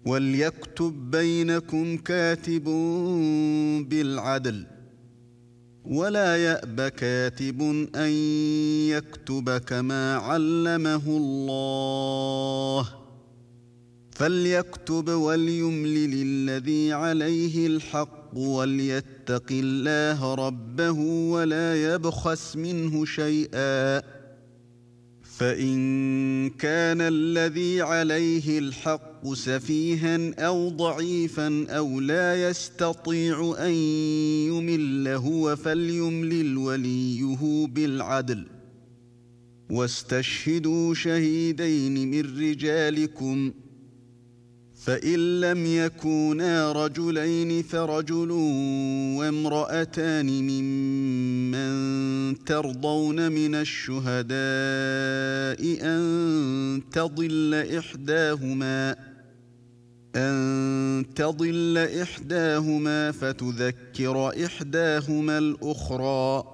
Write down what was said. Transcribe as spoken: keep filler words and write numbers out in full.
وَلْيَكْتُب بَّيْنَكُمْ كَاتِبٌ بِالْعَدْلِ وَلَا يَأْبَ كَاتِبٌ أَن يَكْتُبَ كَمَا عَلَّمَهُ اللَّهُ فَلْيَكْتُبْ وَلْيُمْلِلِ الَّذِي عَلَيْهِ الْحَقُّ وَلْيَتَّقِ اللَّهَ رَبَّهُ وَلَا يَبْخَسْ مِنْهُ شَيْئًا فَإِن كَانَ الَّذِي عَلَيْهِ الْحَقُّ سَفِيهًا أَوْ ضَعِيفًا أَوْ لَا يَسْتَطِيعُ أَن يُمِلَّ هُوَ فَلْيُمْلِلْ وَلِيُّهُ بِالْعَدْلِ وَاسْتَشْهِدُوا شَهِيدَيْنِ مِن رِّجَالِكُمْ ۖ فَإِن لَّمْ يَكُونَا رَجُلَيْنِ فَرَجُلٌ وَامْرَأَتَانِ مِمَّن تَرْضَوْنَ مِنَ الشُّهَدَاءِ أَن تَضِلَّ إِحْدَاهُمَا أَن تَضِلَّ إِحْدَاهُمَا فَتُذَكِّرَ إِحْدَاهُمَا الْأُخْرَىٰ